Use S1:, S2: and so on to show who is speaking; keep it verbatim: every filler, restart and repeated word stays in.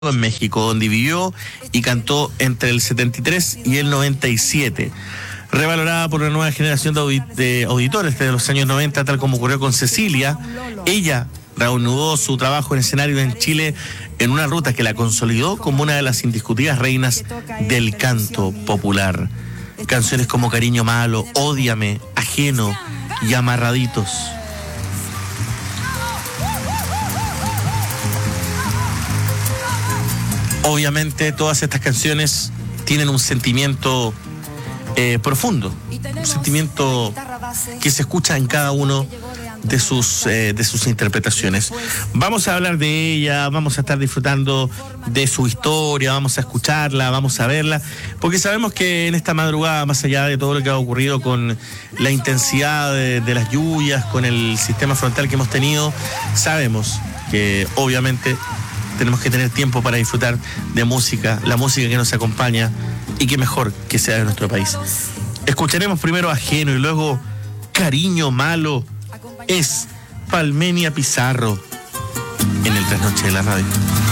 S1: en México, donde vivió y cantó entre el setenta y tres y el noventa y siete. Revalorada por una nueva generación de, audit- de auditores desde los años noventa, tal como ocurrió con Cecilia, ella reanudó su trabajo en escenario en Chile en una ruta que la consolidó como una de las indiscutidas reinas del canto popular. Canciones como Cariño Malo, Ódiame, Ajeno y Amarraditos. Obviamente todas estas canciones tienen un sentimiento eh, profundo, un sentimiento que se escucha en cada uno de sus eh, de sus interpretaciones. Vamos a hablar de ella, vamos a estar disfrutando de su historia, vamos a escucharla, vamos a verla, porque sabemos que en esta madrugada, más allá de todo lo que ha ocurrido con la intensidad de, de las lluvias, con el sistema frontal que hemos tenido, sabemos que obviamente tenemos que tener tiempo para disfrutar de música, la música que nos acompaña y que mejor que sea de nuestro país. Escucharemos primero Ajeno y luego Cariño Malo. Es Palmenia Pizarro en el Trasnoche de la Radio.